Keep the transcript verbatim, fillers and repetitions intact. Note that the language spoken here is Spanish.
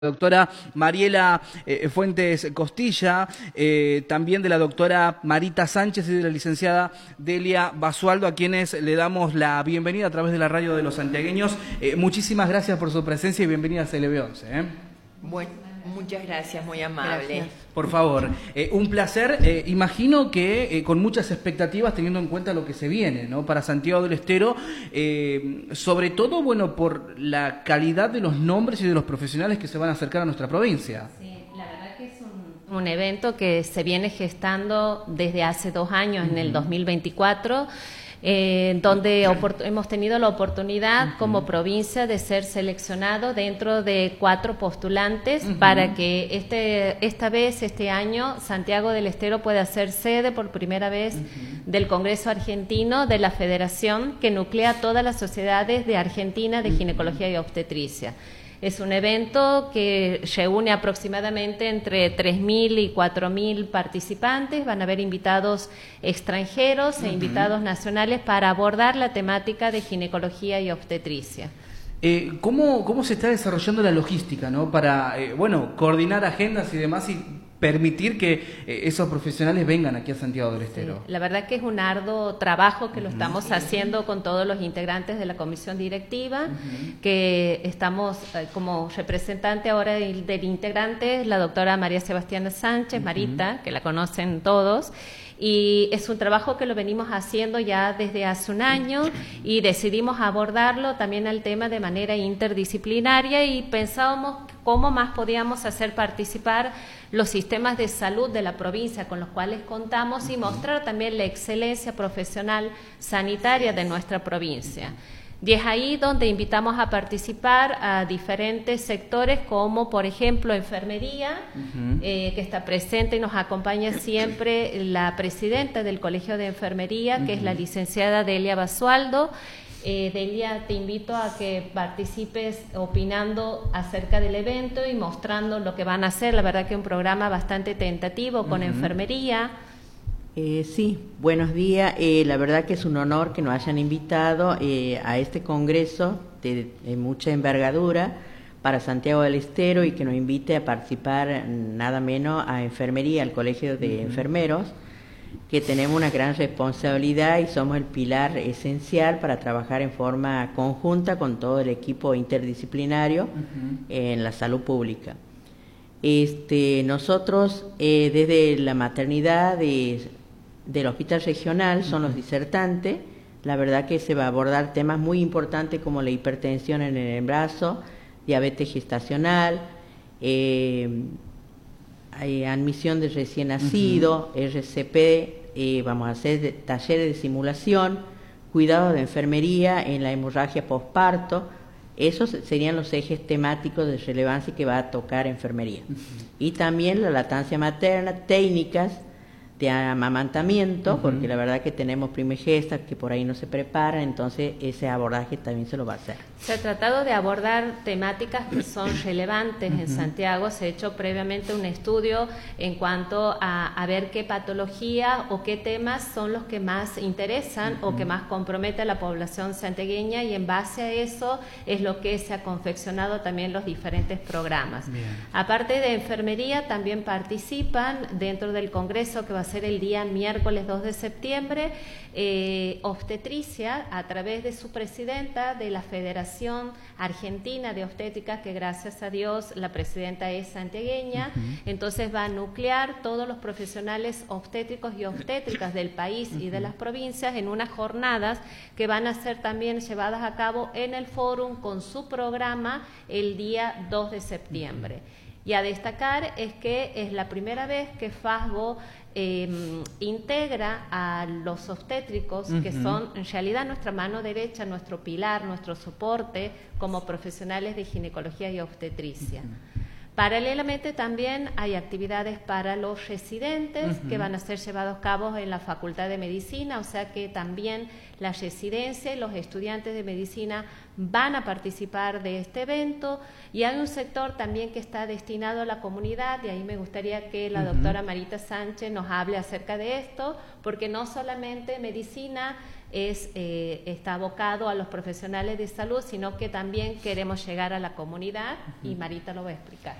Doctora Mariela eh, Fuentes Costilla, eh, también de la doctora Marita Sánchez y de la licenciada Delia Basualdo, a quienes le damos la bienvenida a través de la radio de los santiagueños. Eh, muchísimas gracias por su presencia y bienvenida a C L B once. ¿eh? Bueno, muchas gracias, muy amable. Gracias. Por favor, eh, un placer. Eh, imagino que eh, con muchas expectativas, teniendo en cuenta lo que se viene, ¿no? Para Santiago del Estero, eh, sobre todo, bueno, por la calidad de los nombres y de los profesionales que se van a acercar a nuestra provincia. Sí, la verdad que es un, un evento que se viene gestando desde hace dos años, uh-huh. en el dos mil veinticuatro. Eh, donde hemos tenido la oportunidad uh-huh. como provincia de ser seleccionado dentro de cuatro postulantes uh-huh. para que este, esta vez, este año, Santiago del Estero pueda ser sede por primera vez uh-huh. del Congreso Argentino de la Federación que nuclea todas las sociedades de Argentina de Ginecología y Obstetricia. Es un evento que reúne aproximadamente entre tres mil y cuatro mil participantes. Van a haber invitados extranjeros uh-huh. e invitados nacionales para abordar la temática de ginecología y obstetricia. Eh, ¿cómo, ¿Cómo se está desarrollando la logística, ¿no? Para eh, bueno, coordinar agendas y demás y permitir que eh, esos profesionales vengan aquí a Santiago del Estero? Sí, la verdad que es un arduo trabajo que lo estamos haciendo con todos los integrantes de la comisión directiva, uh-huh. que estamos eh, como representante ahora del, del integrante, la doctora María Sebastiana Sánchez, uh-huh. Marita, que la conocen todos. Y es un trabajo que lo venimos haciendo ya desde hace un año y decidimos abordarlo también al tema de manera interdisciplinaria y pensábamos cómo más podíamos hacer participar los sistemas de salud de la provincia con los cuales contamos y mostrar también la excelencia profesional sanitaria de nuestra provincia. Y es ahí donde invitamos a participar a diferentes sectores como, por ejemplo, enfermería, uh-huh. eh, que está presente y nos acompaña siempre la presidenta del Colegio de Enfermería, uh-huh. que es la licenciada Delia Basualdo. Eh, Delia, te invito a que participes opinando acerca del evento y mostrando lo que van a hacer. La verdad que es un programa bastante tentativo con uh-huh. enfermería. Eh, sí, buenos días. Eh, la verdad que es un honor que nos hayan invitado eh, a este congreso de, de mucha envergadura para Santiago del Estero y que nos invite a participar nada menos a enfermería, al Colegio de uh-huh. Enfermeros, que tenemos una gran responsabilidad y somos el pilar esencial para trabajar en forma conjunta con todo el equipo interdisciplinario uh-huh. en la salud pública. Este, nosotros eh, desde la maternidad de del hospital regional son los disertantes. La verdad que se va a abordar temas muy importantes como la hipertensión en el embarazo, diabetes gestacional, eh, admisión de recién nacido, uh-huh. R C P, eh, vamos a hacer talleres de simulación, cuidado de enfermería en la hemorragia posparto. Esos serían los ejes temáticos de relevancia que va a tocar enfermería. Uh-huh. Y también la lactancia materna, técnicas de amamantamiento, uh-huh. porque la verdad que tenemos primegestas que por ahí no se preparan, entonces ese abordaje también se lo va a hacer. Se ha tratado de abordar temáticas que son relevantes uh-huh. en Santiago. Se ha hecho previamente un estudio en cuanto a, a ver qué patología o qué temas son los que más interesan uh-huh. o que más compromete a la población santiagueña, y en base a eso es lo que se ha confeccionado también los diferentes programas. Bien. Aparte de enfermería, también participan dentro del congreso que va a ser el día miércoles dos de septiembre, eh, obstetricia, a través de su presidenta de la Federación Argentina de Obstétrica, que gracias a Dios la presidenta es santiagueña. Uh-huh. Entonces va a nuclear todos los profesionales obstétricos y obstétricas del país uh-huh. y de las provincias en unas jornadas que van a ser también llevadas a cabo en el fórum con su programa el día dos de septiembre. Uh-huh. Y a destacar es que es la primera vez que FASGO eh, integra a los obstétricos, uh-huh. que son en realidad nuestra mano derecha, nuestro pilar, nuestro soporte como profesionales de ginecología y obstetricia. Uh-huh. Paralelamente también hay actividades para los residentes uh-huh. que van a ser llevados a cabo en la Facultad de Medicina, o sea que también la residencia y los estudiantes de medicina van a participar de este evento, y hay un sector también que está destinado a la comunidad, y ahí me gustaría que la uh-huh. doctora Marita Sánchez nos hable acerca de esto, porque no solamente medicina es, eh, está abocado a los profesionales de salud, sino que también queremos llegar a la comunidad, uh-huh. y Marita lo va a explicar.